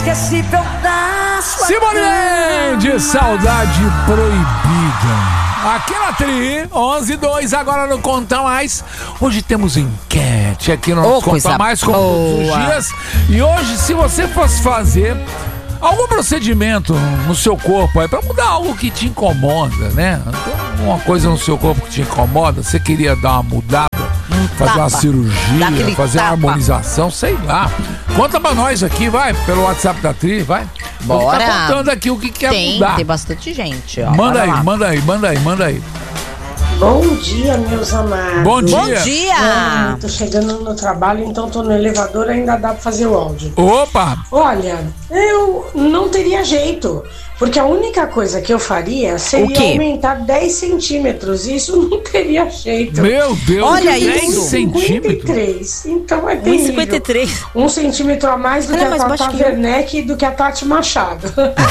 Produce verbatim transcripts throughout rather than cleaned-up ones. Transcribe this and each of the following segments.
inesquecível da sua Simone Mendes, Saudade Proibida. Aqui na Tri, onze e dois, agora no Conta Mais. Hoje temos enquete aqui no Oh, Conta coisa Mais, como todos os boa. dias. E hoje, se você fosse fazer algum procedimento no seu corpo aí pra mudar algo que te incomoda, né? Uma coisa no seu corpo que te incomoda, você queria dar uma mudada, fazer tapa. uma Dá cirurgia, aquele fazer uma tapa. harmonização, sei lá. Conta pra nós aqui, vai, pelo WhatsApp da Tri, vai. Vou Bora. ficar contando aqui o que quer Tem, mudar. tem bastante gente, ó. Manda Bora aí, lá. manda aí, manda aí, manda aí. Bom dia, meus amados. Bom dia. Bom dia! Ah, tô chegando no trabalho, então tô no elevador, ainda dá pra fazer o áudio. Opa! Olha, eu não teria jeito, porque a única coisa que eu faria O seria quê? aumentar dez centímetros, e isso não teria jeito. Meu Deus, Olha dez isso. centímetros. cinquenta e três, então é um e terrível. cinquenta e três. Um centímetro a mais do Ela que é a mais Tata baixa que eu. Werneck e do que a Tati Machado.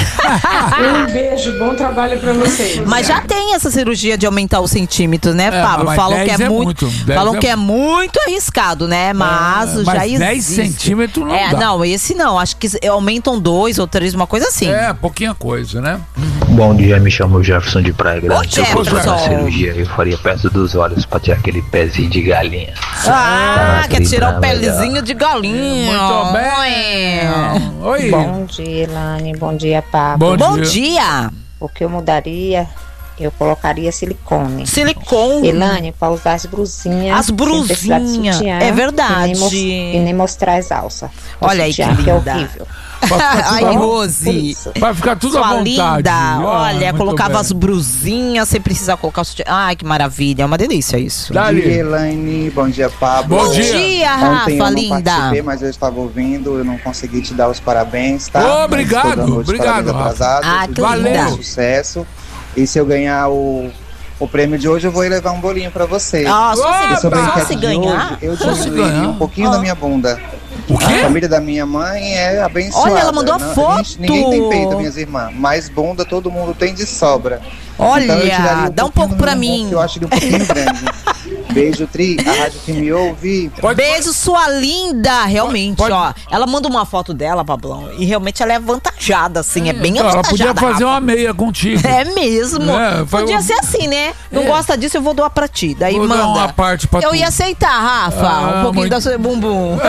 Um beijo, bom trabalho pra vocês. Mas já tem essa cirurgia de aumentar os centímetros, né, Pablo? mas Falam que dez é, é muito, muito, dez falam é que é muito arriscado, né? Mas É, já mas existe. dez centímetros não É, dá. não, esse não. Acho que aumentam dois ou três, uma coisa assim. É, pouquinha coisa, né? Bom dia, me chamo Jefferson de Praia Grande. Ô, Se eu fosse fazer uma Jefferson. cirurgia, eu faria perto dos olhos pra ter aquele pezinho de galinha. Ah, Tá, quer tirar o tá melhor. pelezinho de galinha. Muito bem. Oi. Bom dia, Elane. Bom dia, Pablo. Bom Bom dia. dia. O que eu mudaria, eu colocaria silicone. Silicone. Elane, para usar as brusinhas. As sem precisar de brusinhas, sutiã, é verdade. E nem, mos- e nem mostrar as alças. do Olha aí sutiã, que que é linda. horrível. Vai ficar tudo Ai, à vo- Rose. Por isso. Vai ficar tudo à Sua vontade. linda. Ah, Olha, muito colocava bem. as brusinhas sem precisar colocar o sutiã. Ai, que maravilha. É uma delícia isso. Dá Bom dia, ali. Elaine. Bom dia, Pablo. Bom Bom dia. dia, Ontem Rafa, eu não linda. participei, mas eu estava ouvindo. Eu não consegui te dar os parabéns, tá? Mas Obrigado, estou dando os obrigado, parabéns Rafa. atrasados. Ah, Eu que desejo linda. muito sucesso. E se eu ganhar o, o prêmio de hoje, eu vou levar um bolinho pra você. Ah, só Opa! se, Sobre a só enquete se de ganhar. hoje, eu Só se diminuiria ganhar. um pouquinho Ah. da minha bunda. O quê? A família da minha mãe é abençoada. Olha, ela mandou a Não- foto. gente- Ninguém tem peito, minhas irmãs. Mas bunda todo mundo tem de sobra. Olha, Então eu tiraria dá um pouquinho pouco do pra meu mim. rosto, Eu acho ele um pouquinho grande. Beijo, Tri. A rádio que me ouve. Pode- Beijo, sua linda. Realmente, Pode- ó. Ela manda uma foto dela, Pablão. E realmente ela é avantajada, assim. É bem Ela avantajada. podia fazer Rafa. uma meia contigo. É mesmo. É, foi Podia um- ser assim, né? Não É. gosta disso, eu vou doar pra ti. Daí Vou manda. dar uma parte pra eu tu. ia aceitar, Rafa. Ah, um pouquinho muito- da sua bumbum.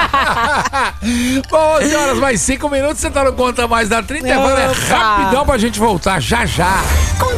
Bom, onze horas mais cinco minutos, você tá no Conta Mais da trinta. Agora é Opa. rapidão pra gente voltar já já.